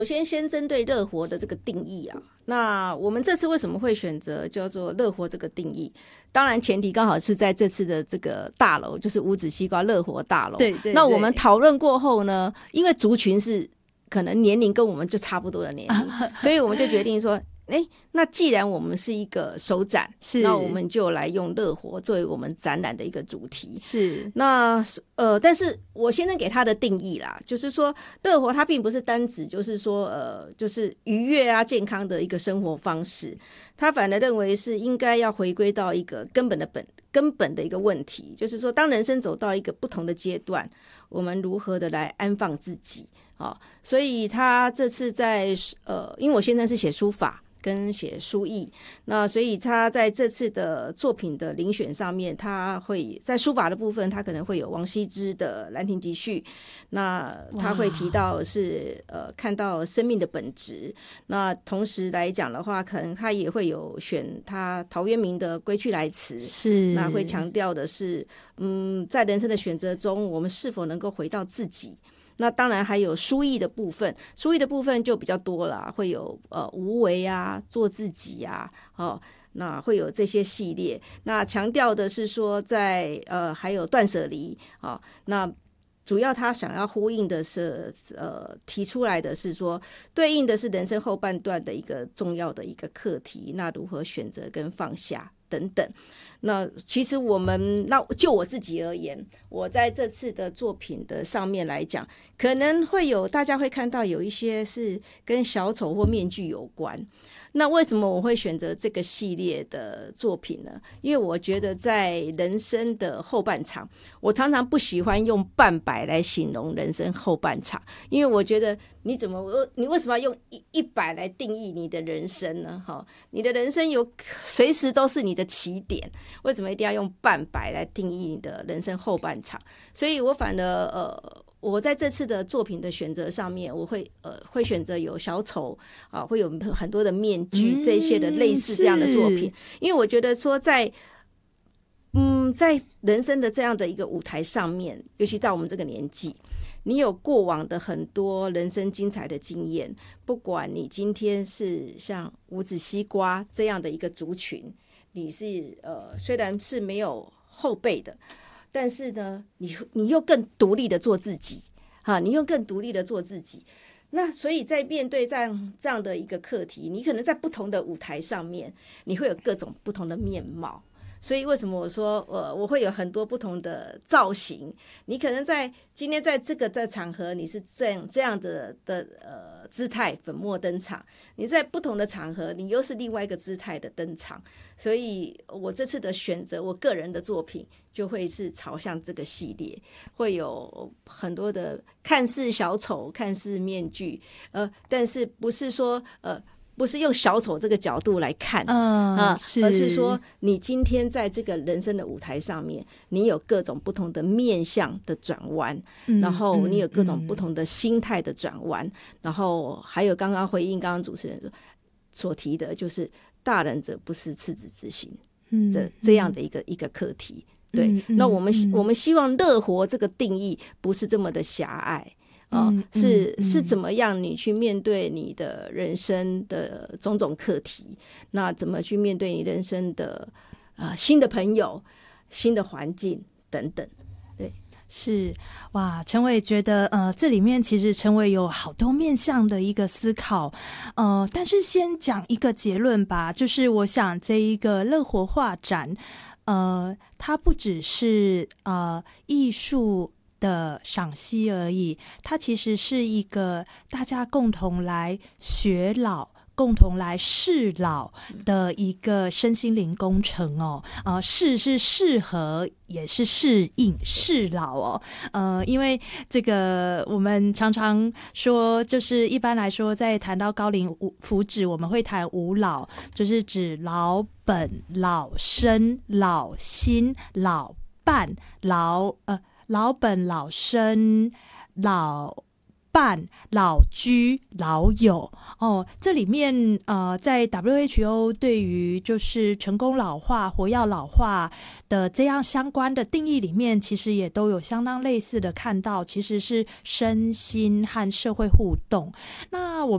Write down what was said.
首先针对乐活的这个定义啊，那我们这次为什么会选择叫做乐活这个定义？当然前提刚好是在这次的这个大楼，就是五子西瓜乐活大楼。 对， 那我们讨论过后呢，因为族群是可能年龄跟我们就差不多的年龄，所以我们就决定说，那既然我们是一个首展，那我们就来用乐活作为我们展览的一个主题。 是， 那但是我先生给他的定义啦，就是说乐活它并不是单指就是说就是愉悦啊健康的一个生活方式，他反而认为是应该要回归到一个根本的一个问题，就是说当人生走到一个不同的阶段，我们如何的来安放自己啊？所以他这次在因为我先生是写书法跟写书艺，那所以他在这次的作品的遴选上面，他会在书法的部分，他可能会有王羲之的《兰亭集序》，那他会提到是看到生命的本质。那同时来讲的话，可能他也会有选他陶渊明的《归去来辞》， 是那会强调的是，在人生的选择中，我们是否能够回到自己。那当然还有书艺的部分，书艺的部分就比较多了，会有无为啊，做自己啊，那会有这些系列。那强调的是说在还有断舍离啊，那主要他想要呼应的是提出来的是说，对应的是人生后半段的一个重要的一个课题，那如何选择跟放下等等。那其实那就我自己而言，我在这次的作品的上面来讲，可能会有大家会看到有一些是跟小丑或面具有关。那为什么我会选择这个系列的作品呢？因为我觉得在人生的后半场，我常常不喜欢用半白来形容人生后半场，因为我觉得你为什么要用100来定义你的人生呢？你的人生随时都是你的起点，为什么一定要用半白来定义你的人生后半场？所以我反而我在这次的作品的选择上面，我会选择有小丑啊，会有很多的面具这些的类似这样的作品，因为我觉得说在人生的这样的一个舞台上面，尤其到我们这个年纪，你有过往的很多人生精彩的经验，不管你今天是像五子西瓜这样的一个族群，你是虽然是没有后辈的，但是呢，你又更独立的做自己，你又更独立的做自己。那所以在面对这样的一个课题，你可能在不同的舞台上面，你会有各种不同的面貌。所以为什么我说我会有很多不同的造型？你可能今天在这个场合，你是这样的姿态粉墨登场；你在不同的场合，你又是另外一个姿态的登场。所以我这次的选择，我个人的作品就会是朝向这个系列，会有很多的看似小丑、看似面具，但是不是说不是用小丑这个角度来看，而是说你今天在这个人生的舞台上面，你有各种不同的面向的转弯，然后你有各种不同的心态的转弯，然后还有刚刚回应刚刚主持人所提的，就是大人者不识赤子之心，这样的一个课题。对，那我们希望乐活这个定义不是这么的狭隘。是怎么样你去面对你的人生的种种课题，那怎么去面对你人生的新的朋友、新的环境等等。对， 是哇，陈伟觉得这里面其实陈伟有好多面向的一个思考，但是先讲一个结论吧，就是我想这一个乐活画展，它不只是艺术的赏析而已，它其实是一个大家共同来学老、共同来适老的一个身心灵工程哦。适是适合，也是适应适老哦。因为这个我们常常说，就是一般来说，在谈到高龄福祉，我们会谈五老，就是指老本、老生、老心、老伴、老本、老生、老伴、老居、老友这里面在 WHO 对于就是成功老化、活跃老化的这样相关的定义里面，其实也都有相当类似的看到，其实是身心和社会互动。那我